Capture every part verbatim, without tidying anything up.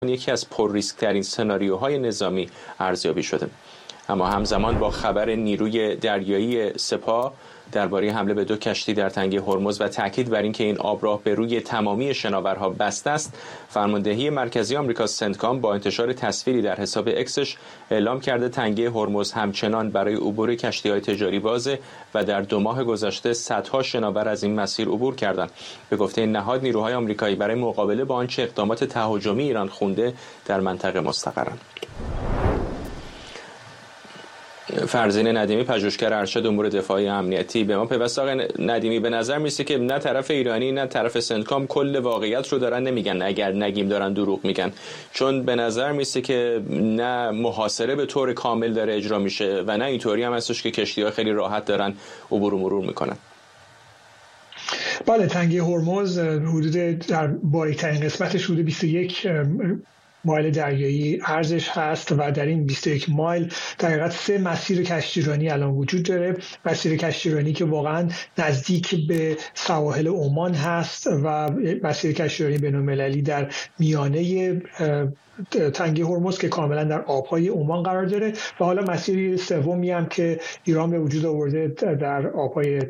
یکی از پر ریسک ترین سناریوهای نظامی ارزیابی شده. اما همزمان با خبر نیروی دریایی سپاه درباره حمله به دو کشتی در تنگه هرمز و تاکید بر اینکه این آبراه به روی تمامی شناورها بسته است، فرماندهی مرکزی آمریکا سنتکام با انتشار تصویری در حساب اکسش اعلام کرده تنگه هرمز همچنان برای عبور کشتی‌های تجاری بازه و در دو ماه گذشته صدها شناور از این مسیر عبور کردند. به گفته نهاد، نیروهای آمریکایی برای مقابله با آنچه اقدامات تهاجمی ایران خونده در منطقه مستقرند. فرزین ندیمی، پژوهشگر ارشد امور دفاعی امنیتی، به ما پیوسته. آقای ندیمی، به نظر میسه که نه طرف ایرانی نه طرف سنتکام کل واقعیت رو دارن نمیگن، اگر نگیم دارن دروغ میگن، چون به نظر میسه که نه محاصره به طور کامل داره اجرا میشه و نه اینطوری هم هستش که کشتی‌ها خیلی راحت دارن عبور و مرور میکنن. بله، تنگه هرمز حدود در باریک‌ترین قسمتش حدود بیست و یک مایل دریایی عرضش هست و در این بیست و یک مایل در حقیقت سه مسیر کشتیرانی الان وجود داره. مسیر کشتیرانی که واقعا نزدیک به سواحل عمان هست و مسیر کشتیرانی بین‌المللی در میانه تنگه هرمز که کاملا در آبهای عمان قرار داره و حالا مسیر سومی هم که ایران به وجود آورده در آبهای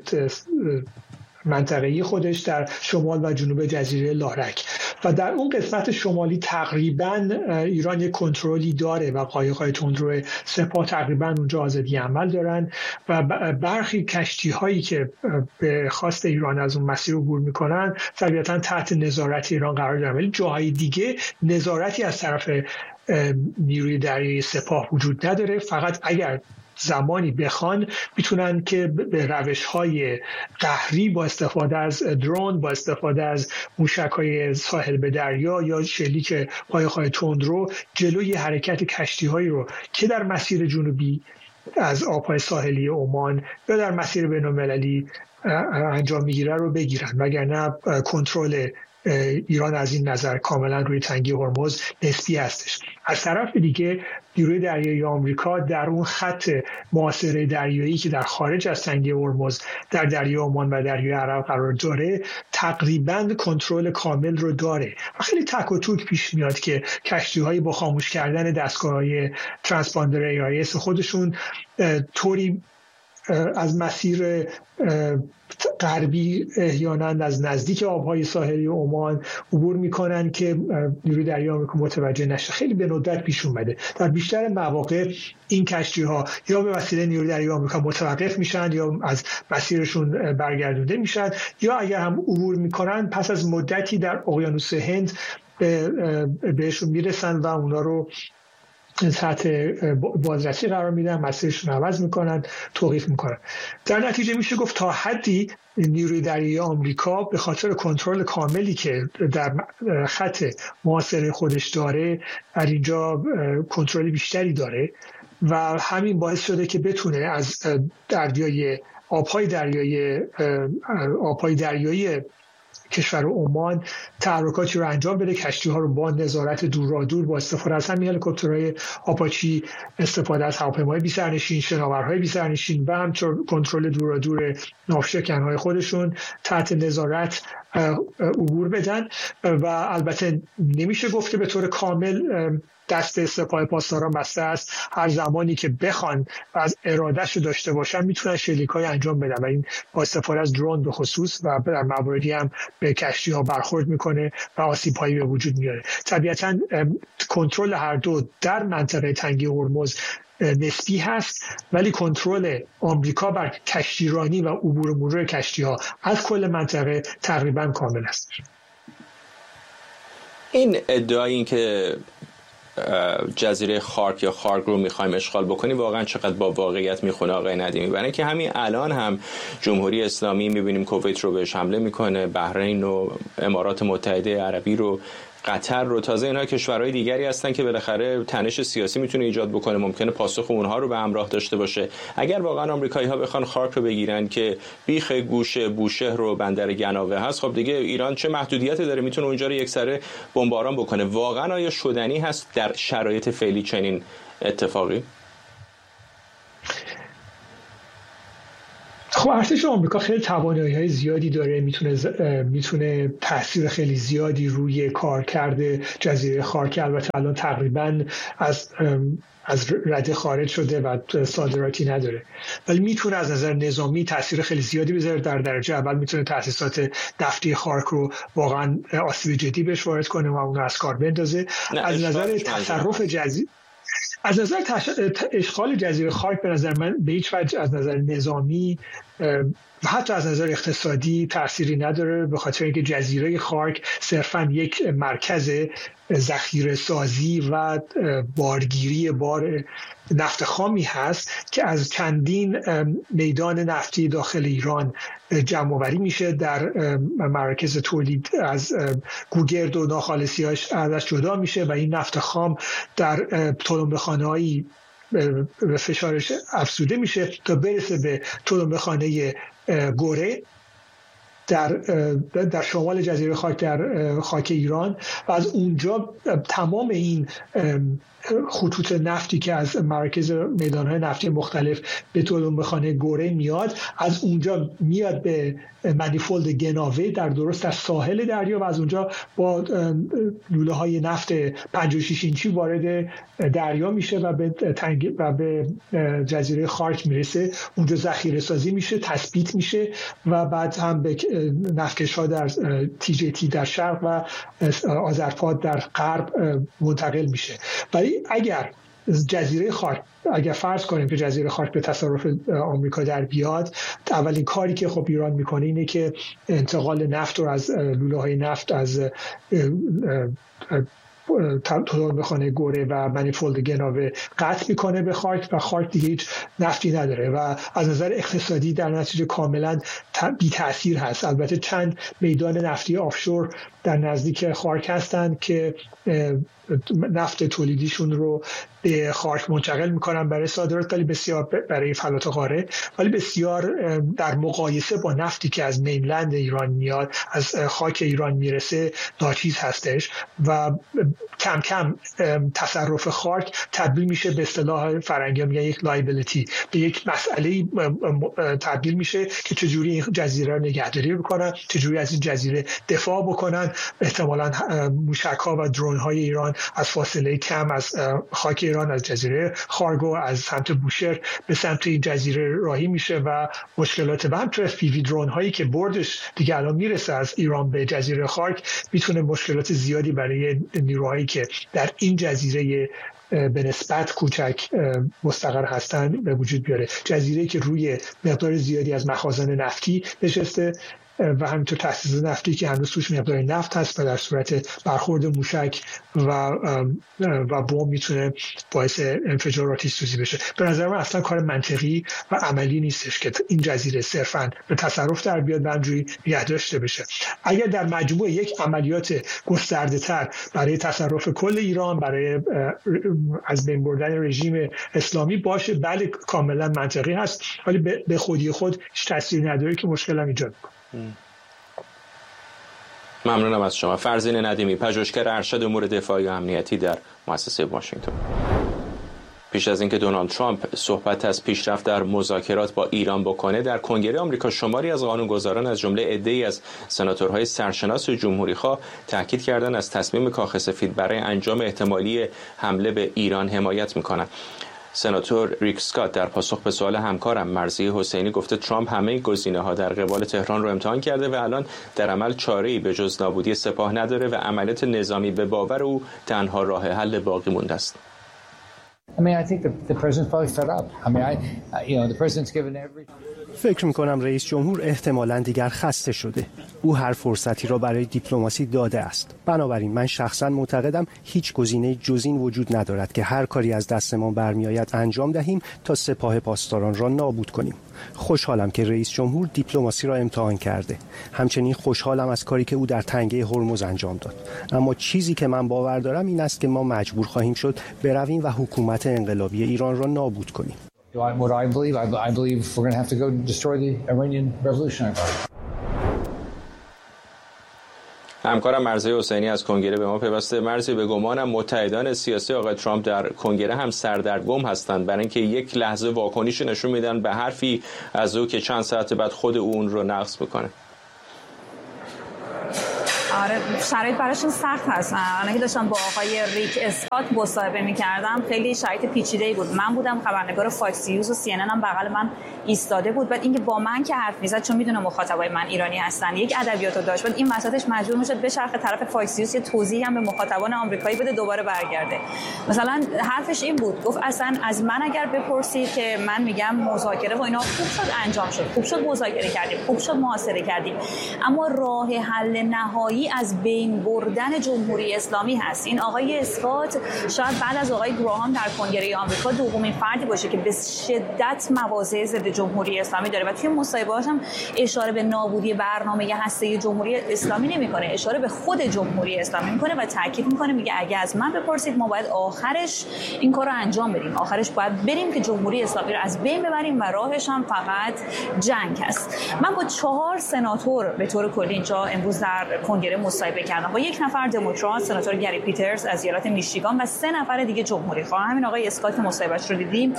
منطقه‌ای خودش در شمال و جنوب جزیره لارک و در اون قسمت شمالی تقریبا ایران یک کنترلی داره و قایق‌های تندرو سپاه تقریبا اونجا آزادی عمل دارن و برخی کشتی‌هایی که به خواست ایران از اون مسیر عبور میکنن طبیعتاً تحت نظارت ایران قرار دارن، ولی جاهای دیگه نظارتی از طرف نیروی دریایی سپاه وجود نداره. فقط اگر زمانی بخوان میتونن که به روش‌های قهری با استفاده از درون، با استفاده از موشک‌های ساحل به دریا یا شلیک قایق‌های تندرو جلوی حرکت کشتی‌هایی رو که در مسیر جنوبی از آب‌های ساحلی عمان یا در مسیر بین‌المللی انجام میگیره رو بگیرن، وگرنه کنترل ایران از این نظر کاملا روی تنگه هرمز نسبی هستش. از طرف دیگه نیروی دریایی آمریکا در اون خط محاصره دریایی که در خارج از تنگه هرمز در دریای عمان و دریای عرب قرار داره تقریبا کنترل کامل رو داره و خیلی تک و توک پیش میاد که کشتی‌هایی با خاموش کردن دستگاه‌های ترانسپاندر ای آی اس خودشون طوری از مسیر غربی احیانا از نزدیک آبهای ساحلی عمان عبور میکنن که نیروی دریایی آمریکا متوجه نشه. خیلی به ندرت پیش اومده. در بیشتر مواقع این کشتی ها یا به وسیله نیروی دریایی آمریکا متوقف میشن یا از مسیرشون برگردونده میشن یا اگر هم عبور میکنن پس از مدتی در اقیانوس هند بهشون میرسن و اونا رو تحت بازرسی قرار میدن، مسیرشون عوض میکنن، توقیف میکنن. در نتیجه میشه گفت تا حدی نیروی دریایی آمریکا به خاطر کنترل کاملی که در خط محاصره خودش داره در اینجا کنترل بیشتری داره و همین باعث شده که بتونه از دریای آبهای دریایی آبهای دریایی کشور عمان تحرکاتی رو انجام بده، کشتی‌ها رو با نظارت دورادور با استفاده از همین هلیکوپترهای آپاچی، استفاده از هواپیمای بی‌سرنشین، شناورهای بی‌سرنشین و همچنین کنترل دورادور ناوشکن‌های خودشون تحت نظارت عبور بدن و البته نمیشه گفت که به طور کامل دست سپاه پاسداران بسته است. هر زمانی که بخوان و از ارادهش رو داشته باشن میتونن شلیک‌های انجام بدن و این با استفاده از درون به خصوص و در مواردی هم به کشتی‌ها برخورد میکنه و آسیب‌هایی به وجود میاره. طبیعتاً کنترل هر دو در منطقه تنگه هرمز نسبی هست، ولی کنترل آمریکا بر کشتیرانی و عبور و مرور کشتی‌ها از کل منطقه تقریباً کامل است. این ادعای این که جزیره خارک یا خارک رو میخوایم اشغال بکنیم واقعا چقدر با واقعیت میخونه آقای ندیمی؟ برای اینکه همین الان هم جمهوری اسلامی میبینیم کویت رو بهش حمله میکنه، بحرین و امارات متحده عربی رو، قطر رو، تازه اینها کشورهای دیگری هستن که بالاخره تنش سیاسی میتونه ایجاد بکنه، ممکنه پاسخ اونها رو به همراه داشته باشه. اگر واقعا آمریکایی‌ها بخوان خارک رو بگیرن که بیخ گوش بوشهر رو بندر گناوه هست، خب دیگه ایران چه محدودیتی داره؟ میتونه اونجا رو یکسره بمباران بکنه. واقعا آیا شدنی هست در شرایط فعلی چنین اتفاقی؟ خب ارتش آمریکا خیلی توانایی‌های زیادی داره، میتونه ز... میتونه تاثیر خیلی زیادی روی کارکرد جزیره خارک، البته الان تقریبا از از رده خارج شده و صادراتی نداره، ولی میتونه از نظر نظامی تاثیر خیلی زیادی بذاره. در درجه اول میتونه تاسیسات نفتی خارک رو واقعا آسیب جدی بهش وارد کنه و اون از کار بندازه. از نظر تصرف جزیره از نظر تش... اشغال جزیره خارک به نظر من به هیچ وجه از نظر نظامی و حتی از نظر اقتصادی تأثیری نداره، به خاطر اینکه جزیره خارک صرفاً یک مرکز ذخیره سازی و بارگیری بار نفت خامی هست که از چندین میدان نفتی داخل ایران جمع آوری میشه، در مراکز تولید از گوگرد و ناخالصیاش ازش جدا میشه و این نفت خام در تلمبه‌خانه‌های به فشارش افزوده میشه تا برسه به تلمبه‌خانه گوره در در شمال جزیره خاک در خاک ایران و از اونجا تمام این خطوط نفتی که از مراکز میدان‌های نفتی مختلف به تلمبه‌خانه گوره میاد، از اونجا میاد به منیفولد گناوه در درست در ساحل دریا و از اونجا با لوله‌های نفت پنجاه و شش اینچی وارد دریا میشه و به تنگ و به جزیره خارک میرسه. اونجا ذخیره سازی میشه، تثبیت میشه و بعد هم به نفتکش‌ها در تی جی تی در شرق و آذرپاد در غرب منتقل میشه. ولی اگر جزیره خارک اگر فرض کنیم که جزیره خارک به تصرف آمریکا در بیاد، اولین کاری که خب ایران میکنه اینه که انتقال نفت رو از لوله‌های نفت از تلمبه‌خانه گوره و منیفولد گناوه قطع میکنه به خارک و خارک دیگه هیچ نفتی نداره و از نظر اقتصادی در نتیجه کاملا بی تأثیر هست. البته چند میدان نفتی آفشور در نزدیک خارک هستند که نفت تولیدیشون رو به خارک منتقل میکنن برای صادرات، ولی بسیار برای فلات قاره، ولی بسیار در مقایسه با نفتی که از مینلند ایران میاد، از خاک ایران میرسه، ناچیز هستش و کم کم تصرف خارک تبدیل میشه به اصطلاح فرنگی میگن یک لایبیلیتی، به یک مسئله تبدیل میشه که چجوری این جزیره رو نگهداری بکنن، چجوری از این جزیره دفاع بکنن. احتمالاً موشک‌ها و درون‌های ایران از فاصله کم از خاک ایران، از جزیره خارگو، از سمت بوشهر به سمت این جزیره راهی میشه و مشکلات و همینطور اف پی وی درون هایی که بردش دیگه الان میرسه از ایران به جزیره خارک میتونه مشکلات زیادی برای نیروهایی که در این جزیره به نسبت کوچک مستقر هستن به وجود بیاره. جزیره که روی مقدار زیادی از مخازن نفتی نشسته و همینطور تأسیس نفتی که هنوز توش مقدار نفت هست و در صورت برخورد موشک و و بمب میتونه باعث انفجار آتش سوزی بشه. به نظر من اصلا کار منطقی و عملی نیستش که این جزیره صرفاً به تصرف در بیاد و همجوری نگه داشته بشه. اگر در مجموع یک عملیات گسترده تر برای تصرف کل ایران، برای از بین بردن رژیم اسلامی باشه، بله کاملا منطقی هست، ولی به خودی خود هیچ تأثیری نداره که مشکل هم ایجاد کنه. ممنونم از شما. فرزین ندیمی، پژوهشگر ارشد امور دفاعی و امنیتی در مؤسسه واشنگتن. پیش از اینکه دونالد ترامپ صحبت از پیشرفت در مذاکرات با ایران بکنه، در کنگره آمریکا شماری از قانونگذاران از جمله عده‌ای از سناتورهای سرشناس و جمهوری‌خواه تاکید کردند از تصمیم کاخ سفید برای انجام احتمالی حمله به ایران حمایت می‌کنند. سناتور ریک اسکات در پاسخ به سوال همکارم مرضیه حسینی گفته ترامپ همه گزینه‌ها در قبال تهران رو امتحان کرده و الان در عمل چاره‌ای به جز نابودی سپاه نداره و عملیات نظامی به باور او تنها راه حل باقی مونده است. I mean, I think the, the president's probably fed up. I mean, I, you know, the president's given every... فکر میکنم رئیس جمهور احتمالاً دیگر خسته شده. او هر فرصتی را برای دیپلماسی داده است. بنابراین من شخصاً معتقدم هیچ گزینه جز این وجود ندارد که هر کاری از دستمان برمیآید انجام دهیم تا سپاه پاسداران را نابود کنیم. خوشحالم که رئیس جمهور دیپلماسی را امتحان کرده. همچنین خوشحالم از کاری که او در تنگه هرمز انجام داد. اما چیزی که من باور دارم این است که ما مجبور خواهیم شد برویم و حکومت انقلابی ایران را نابود کنیم. What I believe, I, I believe we're going to have to go destroy the Iranian Revolutionary Guard. همکارم مرضی حسینی از کنگره به ما پیوسته. مرضی، به گمانم متحدان سیاسی آقای ترامپ در کنگره هم سردرگم هستند، برای اینکه یک لحظه واکنش نشون میدن به حرفی از او که چند ساعت بعد خود اون رو نقض میکنه. آره، شرایط براشون سخت هست. من که داشتم با آقای ریک اسکات مصاحبه می‌کردم، خیلی شرایط پیچیده‌ای بود. من بودم خبرنگار فاکس نیوز و سی ان ان هم بغل من ایستاده بود. بعد اینکه با من که حرف می‌زد، چون میدونه مخاطبای من ایرانی هستن، یک ادبیاتو داشت. بعد این وسطش مجبور میشد بچرخه طرف فاکس نیوز، یه توضیحی هم به مخاطبان آمریکایی بده، دوباره برگرده. مثلا حرفش این بود، گفت اصلا از من اگر بپرسید که من میگم مذاکره و اینا خوب شد انجام شد، خوب شد مذاکره کردیم، خوب شد محاصره کردیم، اما راه حل نهایی از بین بردن جمهوری اسلامی هست. این آقای اسکات شاید بعد از آقای گراهام در کنگره آمریکا دومین فردی باشه که به شدت مواضع ضد جمهوری اسلامی داره و توی مصاحبه‌هاش هم اشاره به نابودی برنامه هسته جمهوری اسلامی نمی‌کنه، اشاره به خود جمهوری اسلامی می‌کنه و تاکید می‌کنه، میگه اگه از من بپرسید ما باید آخرش این کارو انجام بدیم، آخرش باید بریم که جمهوری اسلامی رو از بین ببریم و راهش هم فقط جنگ است. من با چهار سناتور به طور کلی اینجا امروز در کنگره مصاحبه کردم، با یک نفر دموکرات سناتور گری پیترز از ایالت میشیگان و سه نفر دیگه جمهوری خواه. همین آقای اسکات که مصاحبهش رو دیدیم،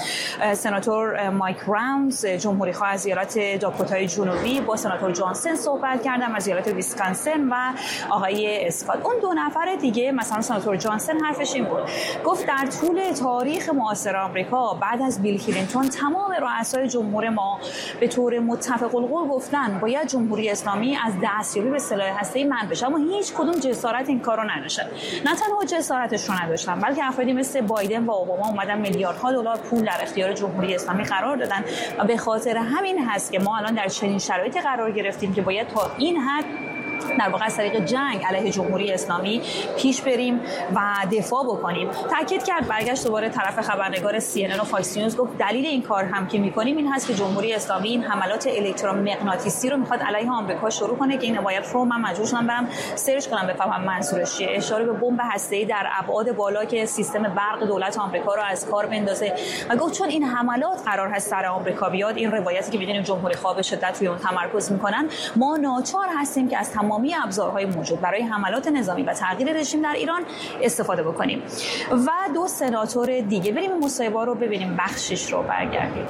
سناتور مایک راونز جمهوری خواه از ایالت داکوتای جنوبی با سناتور جانسن صحبت کردم از ایالت ویسکانسن و آقای اسکات. اون دو نفر دیگه مثلا سناتور جانسن حرفش این بود، گفت در طول تاریخ معاصر آمریکا بعد از بیل کلینتون تمام رؤسای جمهور ما به طور متفق القول گفتن باید جمهوری اسلامی از دستیابی به سلاح هسته‌ای منع بشه، اما هیچ کدوم جسارت این کارو نداشتن. نه تنها جسارتش رو نداشتن، بلکه افرادی مثل بایدن و اوباما اومدن میلیاردها دلار پول در اختیار جمهوری اسلامی قرار دادن و به خاطر همین هست که ما الان در چنین شرایطی قرار گرفتیم که باید تا این حد در واقع از طریق جنگ علیه جمهوری اسلامی پیش بریم و دفاع بکنیم. تاکید کرد، برگشت دوباره طرف خبرنگار سی ان ان و فاکس نیوز، گفت دلیل این کار هم که می‌کنیم این هست که جمهوری اسلامی این حملات الکترومغناطیسی رو می‌خواد علیه آمریکا شروع کنه که این باید رو من مجبور شدم برم سرچ کنم بفهمم منظورش چیه. اشاره به بمب هسته‌ای در ابعاد بالا که سیستم برق دولت آمریکا رو از کار بندازه و گفت چون این حملات قرار هست سر آمریکا بیاد، این روایتی که می‌دونیم جمهوری خواه به شدت روی اون تمرکز می‌کنن، ما ناچار هستیم که از تمامی ابزارهای موجود برای حملات نظامی و تغییر رژیم در ایران استفاده بکنیم. و دو سناتور دیگه، بریم مصاحبه رو ببینیم، بخشش رو برگردیم.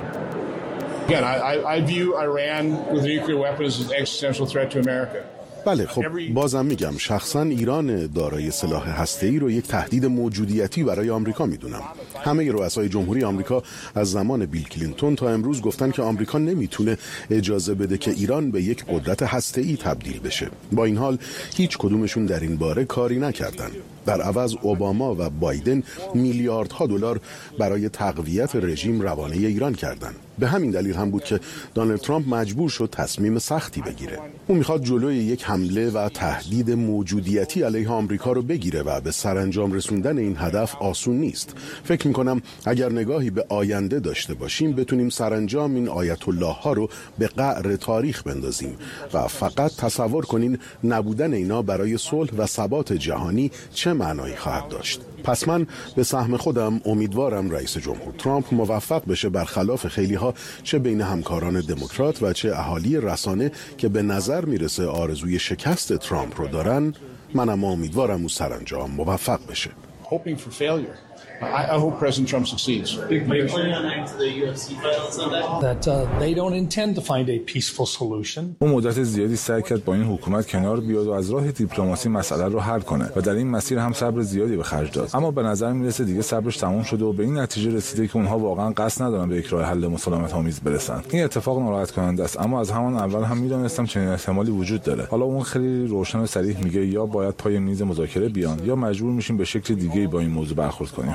Again, I, I view Iran with nuclear weapons as an existential threat to America. بله، خب بازم میگم شخصا ایران دارای سلاح هسته‌ای رو یک تهدید موجودیتی برای آمریکا میدونم. همه رؤسای جمهوری آمریکا از زمان بیل کلینتون تا امروز گفتن که آمریکا نمیتونه اجازه بده که ایران به یک قدرت هسته‌ای تبدیل بشه. با این حال هیچ کدومشون در این باره کاری نکردن. در عوض اوباما و بایدن میلیاردها دلار برای تقویت رژیم روانه ایران کردند. به همین دلیل هم بود که دونالد ترامپ مجبور شد تصمیم سختی بگیره. اون میخواد جلوی یک حمله و تهدید موجودیتی علیه آمریکا رو بگیره و به سرانجام رسوندن این هدف آسون نیست. فکر میکنم اگر نگاهی به آینده داشته باشیم بتونیم سرانجام این آیت الله ها رو به قعر تاریخ بندازیم و فقط تصور کنین نبودن اینا برای صلح و ثبات جهانی چه معنایی خواهد داشت. پس من به سهم خودم امیدوارم رئیس جمهور ترامپ موفق بشه برخلاف خیلی ها چه بین همکاران دموکرات و چه اهالی رسانه که به نظر میرسه آرزوی شکست ترامپ رو دارن، منم امیدوارم او سرانجام موفق بشه. Hoping for failure. I, I hope President Trump succeeds. That uh, they don't intend to find a peaceful solution. اون مدت زیادی سعی کرد با این حکومت کنار بیاد و از راه دیپلماسی مسئله رو حل کنه و در این مسیر هم صبر زیادی به خرج داد. اما به نظر میرسه دیگه صبرش تموم شده و به این نتیجه رسیده که اونها واقعا قصد ندارن به یک راه حل مسالمت آمیز برسن. این اتفاق ناراحت کننده است، اما از همان اول هم میدونستم چنین احتمالی وجود داره. حالا اون خیلی روشن و صریح میگه یا باید پای میز مذاکره بیان یا مجبور میشیم به شکل دیگه‌ای با این موضوع برخورد کنیم.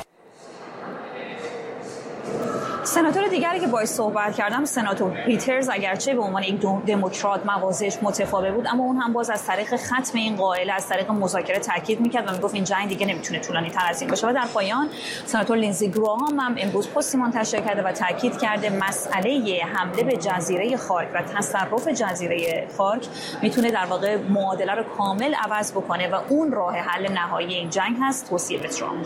سناتور دیگری که باهاش صحبت کردم، سناتور پیترز، اگرچه به عنوان یک دموکرات مواضعش متفاوت بود، اما اون هم باز از طریق ختم این قاعده از طریق مذاکره تاکید میکرد و میگفت این جنگ دیگه نمیتونه طولانی تر از این باشه. و در پایان سناتور لینزی گراهام هم امروز پستی منتشر کرده و تاکید کرده مسئله حمله به جزیره خاک و تصرف جزیره خاک میتونه در واقع معادله رو کامل عوض بکنه و اون راه حل نهایی این جنگ هست. توصیه به ترامپ.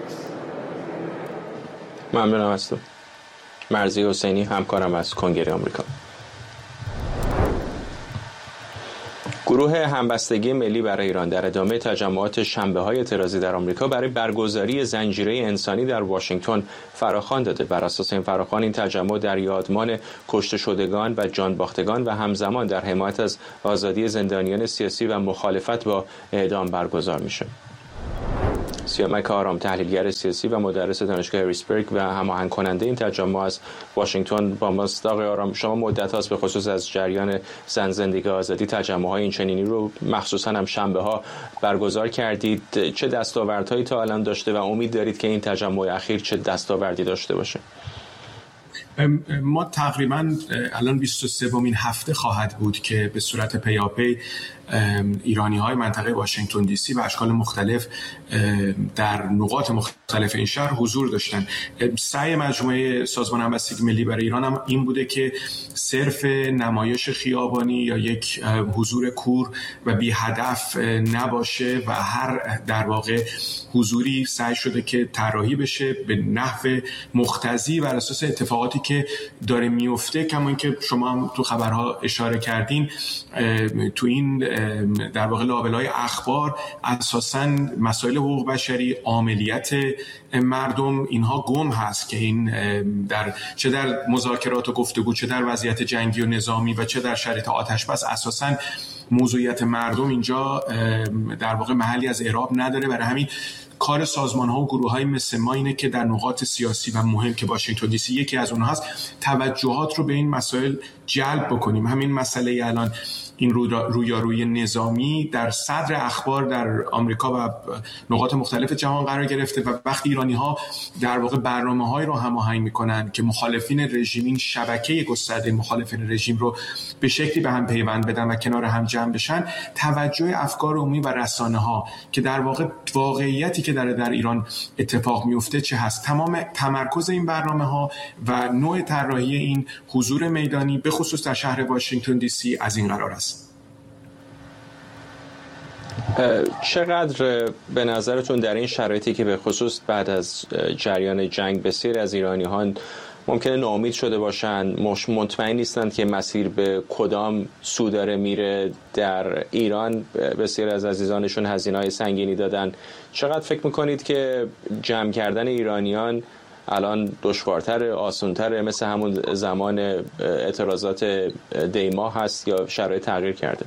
ممنونم از تو. مرضی حسینی، همکارم از کنگره آمریکا. گروه همبستگی ملی برای ایران در ادامه تجمعات شنبه‌های اعتراضی در آمریکا برای برگزاری زنجیره انسانی در واشنگتن فراخوان داده. بر اساس این فراخوان این تجمع در یادمان کشته شدگان و جان باختگان و همزمان در حمایت از آزادی زندانیان سیاسی و مخالفت با اعدام برگزار میشه. سیامک آرام، تحلیلگر سیاسی و مدرس دانشگاه هریسبرگ و هماهنگ کننده این تجمع از واشنگتن با ماست. آقای آرام، شما مدت هاست به خصوص از جریان زن زندگی آزادی تجمع‌های این چنینی رو مخصوصا هم شنبه ها برگزار کردید. چه دستاوردهایی تا الان داشته و امید دارید که این تجمع اخیر چه دستاوردی داشته باشه؟ ما تقریبا الان بیست و سومین هفته خواهد بود که به صورت پیاپی ایرانی های منطقه واشنگتن دی سی و اشکال مختلف در نقاط مختلف این شهر حضور داشتن. سعی مجموعه سازمان همبستگی ملی برای ایران هم این بوده که صرف نمایش خیابانی یا یک حضور کور و بی هدف نباشه و هر در واقع حضوری سعی شده که طراحی بشه به نحو مقتضی بر اساس اتفاقاتی که داره میفته. کما اینکه شما هم تو خبرها اشاره کردین، تو این در واقع لابلای اخبار اساساً مسائل حقوق بشری، عاملیت مردم اینها گم هست که این در چه در مذاکرات و گفتگو، چه در وضعیت جنگی و نظامی و چه در شرایط آتش بس اساساً موضوعیت مردم اینجا در واقع محلی از اعراب نداره. برای همین کار سازمان ها و گروه های مثل ما اینه که در نقاط سیاسی و مهم که واشنگتن دی سی یکی از اونها هست توجهات رو به این مسائل جلب بکنیم. همین مسئله الان این رویارویی نظامی در صدر اخبار در آمریکا و نقاط مختلف جهان قرار گرفته و وقتی ایرانی ها در واقع برنامه‌هایی رو هماهنگ می‌کنن که مخالفین رژیم، این شبکه گسترده مخالفین رژیم رو به شکلی به هم پیوند بدن و کنار هم جمع بشن، توجه افکار عمومی و رسانه‌ها که در واقع واقعیتی که در در ایران اتفاق میفته چه هست، تمام تمرکز این برنامه‌ها و نوع طراحی این حضور میدانی به خصوص در شهر واشنگتن دی سی از این قرار است. چقدر به نظرتون در این شرایطی که به خصوص بعد از جریان جنگ بسیاری از ایرانی‌ها ممکنه ناامید شده باشن، مطمئن نیستند که مسیر به کدام سو داره میره، در ایران بسیاری از عزیزانشون هزینه‌های سنگینی دادن، چقدر فکر میکنید که جمع کردن ایرانیان الان دشوارتر، آسان‌تر، مثل همون زمان اعتراضات دیما هست یا شرایط تغییر کرده؟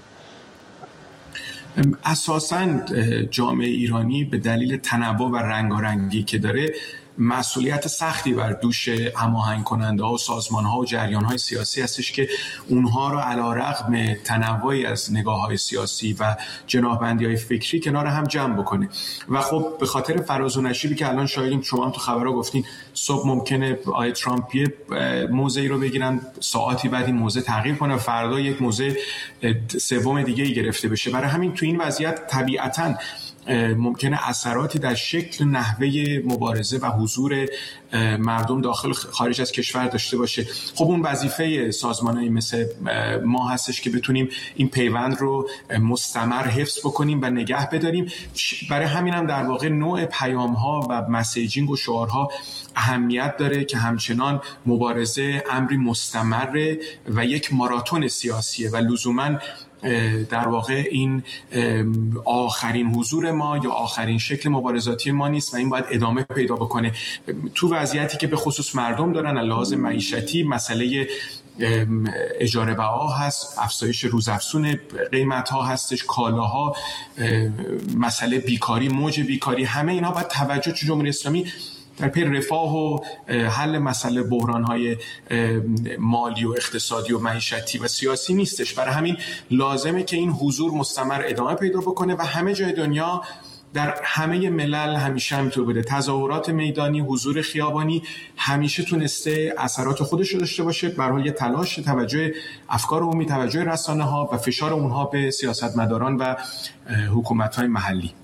اساساً جامعه ایرانی به دلیل تنوع و رنگارنگی که داره مسئولیت سختی بر دوش هماهنگ کننده ها و سازمان ها و جریان های سیاسی هستش که اونها رو علیرغم تنوعی از نگاه های سیاسی و جناحبندی های فکری کنار هم جمع بکنه. و خب به خاطر فراز و نشیبی که الان شاهدیم، شما هم تو خبرها گفتین صبح ممکنه آقای ترامپ یه موضعی رو بگیرن، ساعتی بعد این موضع تغییر کنه و فردا یک موضع سوم دیگه ای گرفته بشه. برای همین تو این وضعیت طبیعتاً ممکنه اثراتی در شکل نحوه مبارزه و حضور مردم داخل خارج از کشور داشته باشه. خب اون وظیفه سازمانایی مثل ما هستش که بتونیم این پیوند رو مستمر حفظ بکنیم و نگه بداریم. برای همین هم در واقع نوع پیام‌ها و مسیجینگ و شعارها اهمیت داره که همچنان مبارزه امری مستمره و یک ماراتون سیاسیه و لزوماً در واقع این آخرین حضور ما یا آخرین شکل مبارزاتی ما نیست و این باید ادامه پیدا بکنه. تو وضعیتی که به خصوص مردم دارن لحاظ معیشتی، مسئله اجاره بها هست، افزایش روزافزون قیمت ها هستش، کالاها، مسئله بیکاری، موج بیکاری، همه اینا باید توجه تو جمهوری اسلامی در پی رفاه و حل مسئله بحران‌های مالی و اقتصادی و معیشتی و سیاسی نیستش. برای همین لازمه که این حضور مستمر ادامه پیدا بکنه و همه جای دنیا، در همه ملل همیشه همینطور بوده. تظاهرات میدانی، حضور خیابانی همیشه تونسته اثرات خودش رو داشته باشه. به هر حال یه تلاش، توجه افکار عمومی، توجه رسانه‌ها و فشار اونها به سیاستمداران و حکومت‌های محلی.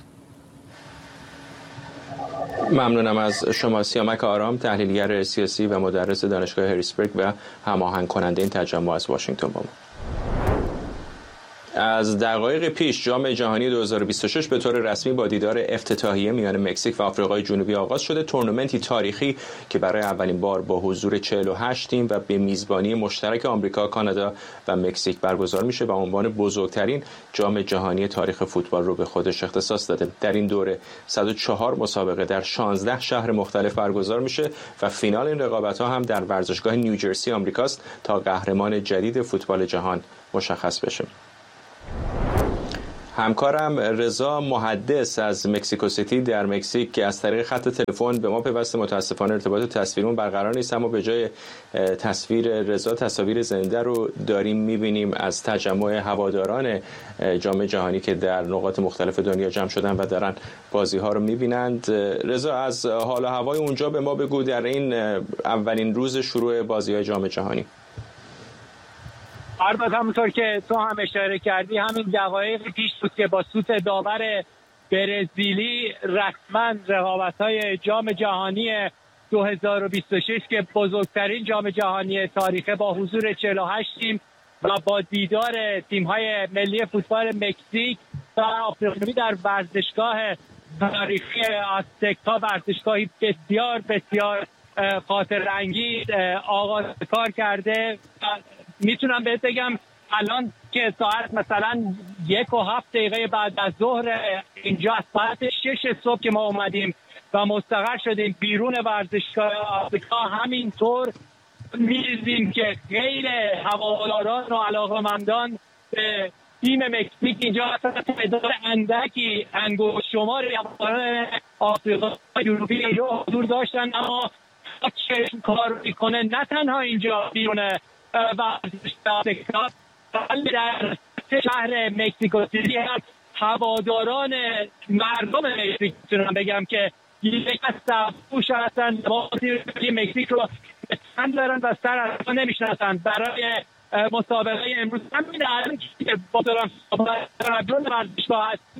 ممنونم از شما سیامک آرام، تحلیلگر سیاسی و مدرس دانشگاه هریسبرگ و هماهنگ کننده این تجمع از واشنگتن با ما. از دقایق پیش جام جهانی دو هزار و بیست و شش به طور رسمی با دیدار افتتاحیه میان مکزیک و آفریقای جنوبی آغاز شده. تورنمنتی تاریخی که برای اولین بار با حضور چهل و هشت تیم و به میزبانی مشترک آمریکا، کانادا و مکزیک برگزار میشه و عنوان بزرگترین جام جهانی تاریخ فوتبال رو به خودش اختصاص داده. در این دوره صد و چهار مسابقه در شانزده شهر مختلف برگزار میشه و فینال این رقابت‌ها هم در ورزشگاه نیوجرسی آمریکاست تا قهرمان جدید فوتبال جهان مشخص بشه. همکارم رضا محدث از مکزیکو سیتی در مکزیک که از طریق خط تلفن به ما پیوسته، متاسفانه ارتباط تصویرمون برقرار نیست، اما به جای تصویر رضا تصاویر زنده رو داریم می‌بینیم از تجمع هواداران جام جهانی که در نقاط مختلف دنیا جمع شدن و دارن بازی‌ها رو می‌بینند. رضا، از حال و هوای اونجا به ما بگو در این اولین روز شروع بازی‌های جام جهانی. البته همونطور که تو هم اشاره کردی، همین دقایق پیش بود که با سوت داور برزیلی رسما رقابت‌های جام جهانی دو هزار و بیست و شش که بزرگترین جام جهانی تاریخ با حضور چهل و هشت تیم و با دیدار تیم‌های ملی فوتبال مکزیک و آفریقایی در ورزشگاه تاریخی آزتک‌ها، ورزشگاهی بسیار بسیار خاطر انگیز آغاز کار کرده. میتونم بهت بگم الان که ساعت مثلا یک و هفت دقیقه بعد از ظهر اینجا، ساعت شش صبح که ما اومدیم و مستقر شدیم بیرون ورزشگاه آفریقا، همینطور می‌ریزیم که غیر هواداران و علاقه‌مندان به تیم مکزیک اینجا اصلا تعداد اندکی انگشت شمار هواداران آفریقا جنوبی اینجا حضور داشتن، اما چشم کار میکنه نه تنها اینجا بیرون ورزشگاه، بلکه در شهر مکزیکو سیتی هم هواداران مردم مکزیک میتونم بگم که یک از سبوش هستن، بازی مکزیک رو چند دارن و سر از نمیشناسن. برای مسابقه امروز همین الان که با دارم بیرون ورزشگاه هست،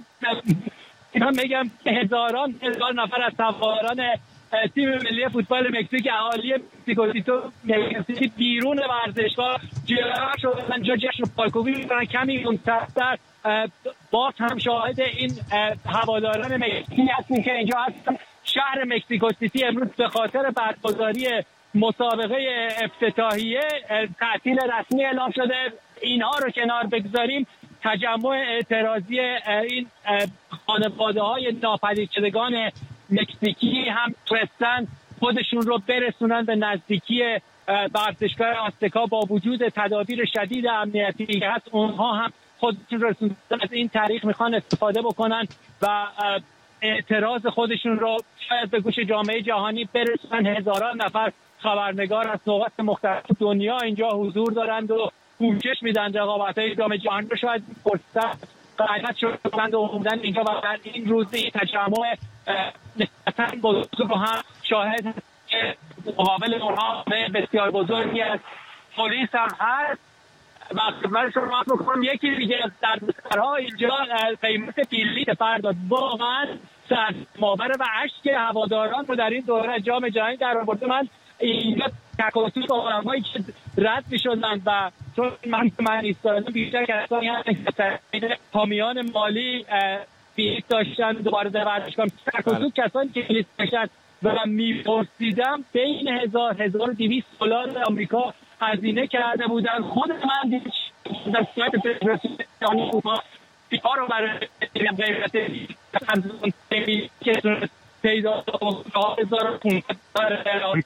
من بگم که هزاران هزار نفر از هواداران تیم ملی فوتبال مکزیک اهالی مکزیکو سیتی بیرون ورزشگاه جمع شدن، جا جشن پایکوبی می‌کنن. کمی اونتر باز هم شاهد این هواداران مکزیکی هستیم که اینجا هستن. شهر مکزیکو سیتی امروز به خاطر برگزاری مسابقه افتتاحیه تعطیل رسمی اعلام شده. اینها رو کنار بگذاریم، تجمع اعتراضی این خانواده‌های ناپدید شدگان مکزیکی هم تونستن خودشون رو برسونن به نزدیکی ورزشگاه آزتکا با وجود تدابیر شدید امنیتی که هست. اونها هم خودشون رسوندن از این تاریخ میخوان استفاده بکنن و اعتراض خودشون رو شاید به گوش جامعه جهانی برسونن. هزاران نفر خبرنگار از نقاط مختلف دنیا اینجا حضور دارند و پوشش میدن رقابت‌های جام جهانی رو. شاید فرصت قاعدت شدند و اومدن اینجا و در این روزی تجمع نسبتاً بزرگ رو هم شاهد که مقابل اونها بسیار بزرگی از پلیس هم هست. و خدمت شما میکنم یکی دیگه از دردسرها اینجا قیمت بلیط پرداخت واقعا سرماوره و اشک هواداران رو در این دوره جام جهانی در آورده. من اینجا تکاسی با آدمایی که رد می‌شدن و چون من من ایستادم بیشتر کسانی هستن که حامیان مالی بلیط داشتن دوباره در ورزشگاه تکاسی کسانی که بلیط داشتن و من می‌پرسیدم بین هزار هزار و دویست دلار آمریکا هزینه کرده بودن. خود من دیدم در سایت فدراسیون فوتبال فیفا رو برای قیمت از اون که پیدا هزار و پانصد.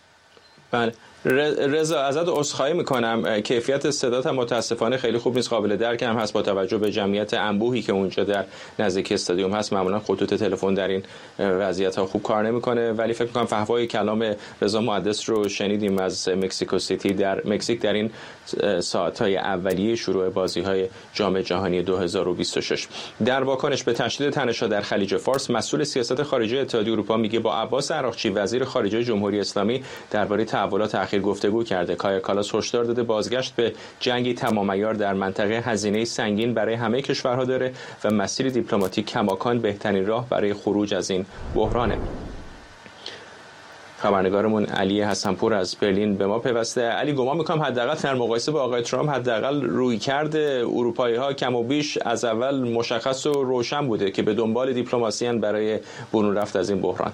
بله رضا، ازت عذرخواهی میکنم، کیفیت صدات هم متاسفانه خیلی خوب نیست، قابل درک هم هست با توجه به جمعیت انبوهی که اونجا در نزدیکی استادیوم هست. معمولا خطوط تلفن در این وضعیت ها خوب کار نمیکنه، ولی فکر میکنم فحوای کلام رضا محدث رو شنیدیم از مکزیکو سیتی در مکزیک در این ساعت‌های اولیه شروع بازی‌های جام جهانی دو هزار و بیست و شش. در واکنش به تشدید تنش‌ها در خلیج فارس، مسئول سیاست خارجی اتحادیه اروپا میگه با عباس عراقچی وزیر خارجه جمهوری اسلامی درباره تحولات اخیر گفتگو کرده. کایا کالاس هشدار داده بازگشت به جنگی تمام عیار در منطقه هزینه سنگین برای همه کشورها داره و مسیر دیپلماتیک کماکان بهترین راه برای خروج از این بحرانه. خبرنگارمون علی حسنپور از برلین به ما پیوسته. علی، گمان میکنم حداقل در مقایسه با آقای ترامپ حداقل رویکرد اروپایی‌ها کم و بیش از اول مشخص و روشن بوده که به دنبال دیپلماسی ان برای برون رفت از این بحران.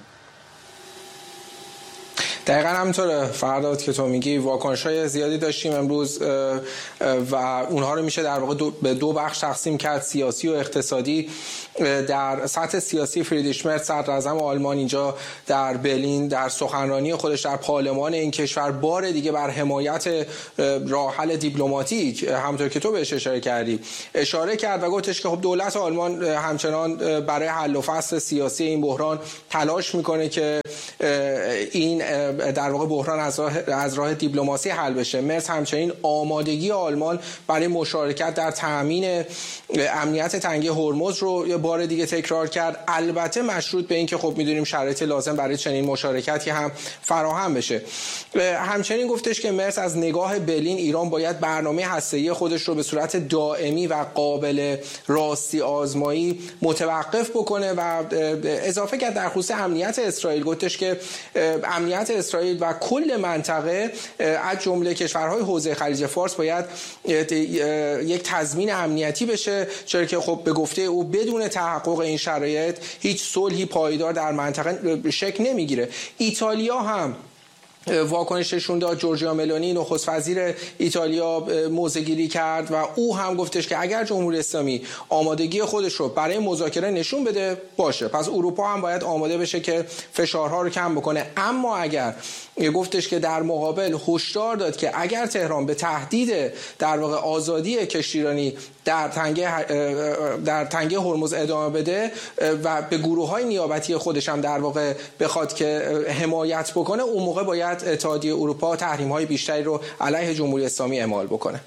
دقیقا همینطوره فرداد که تو میگی. واکنش‌های زیادی داشتیم امروز و اونها رو میشه در واقع دو به دو بخش تقسیم کرد، سیاسی و اقتصادی. در سطح سیاسی فریدریش مرز صدراعظم آلمان اینجا در برلین در سخنرانی خودش در پارلمان این کشور بار دیگه بر حمایت راه حل دیپلماتیک، همونطور که تو بهش اشاره کردی، اشاره کرد و گفتش که خب دولت آلمان همچنان برای حل و فصل سیاسی این بحران تلاش میکنه که این در واقع بحران از راه از راه دیپلماسی حل بشه. مرز همچنین آمادگی آلمان برای مشارکت در تامین امنیت تنگه هرمز رو یه بار دیگه تکرار کرد، البته مشروط به این که خب میدونیم شرایط لازم برای چنین مشارکتی هم فراهم بشه. همچنین گفتش که مرز از نگاه برلین ایران باید برنامه هسته‌ای خودش رو به صورت دائمی و قابل راستی آزمایی متوقف بکنه و اضافه کرد در خصوص امنیت اسرائیل. گفتش که امنیت اسرائیل و کل منطقه از جمله کشورهای حوزه خلیج فارس باید یک تضمین امنیتی بشه، چرا که خب به گفته او بدون تحقق این شرایط هیچ صلحی پایدار در منطقه شکل نمیگیره. ایتالیا هم واکنششون داد. جورجیا ملونی نخست وزیر ایتالیا موضع‌گیری کرد و او هم گفتش که اگر جمهوری اسلامی آمادگی خودش رو برای مذاکره نشون بده باشه، پس اروپا هم باید آماده بشه که فشارها رو کم بکنه. اما اگر گفتش که در مقابل هشدار داد که اگر تهران به تهدید در واقع آزادی کشتیرانی در تنگه در تنگه هرمز ادامه بده و به گروه‌های نیابتی خودش هم در واقع بخواد که حمایت بکنه، اون موقع باید اتحادیه اروپا تحریم‌های بیشتری رو علیه جمهوری اسلامی اعمال بکنه.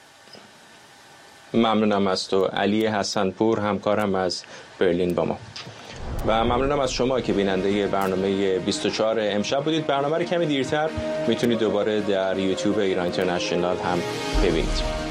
ممنونم از تو علی حسنپور، همکارم از برلین با ما، و ممنونم از شما که بیننده برنامه بیست و چهار امشب بودید. برنامه رو کمی دیرتر میتونید دوباره در یوتیوب ایران اینترنشنال هم ببینید.